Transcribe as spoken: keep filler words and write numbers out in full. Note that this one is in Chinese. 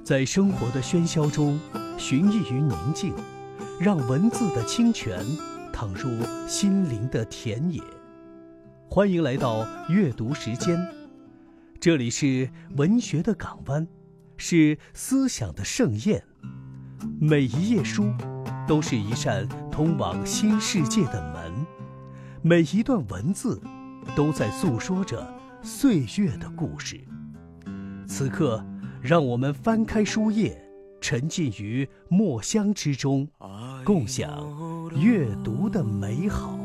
在生活的喧嚣中寻觅于宁静，让文字的清泉淌入心灵的田野。欢迎来到阅读时间，这里是文学的港湾，是思想的盛宴。每一页书都是一扇通往新世界的门，每一段文字都在诉说着岁月的故事。此刻让我们翻开书页，沉浸于墨香之中，共享阅读的美好。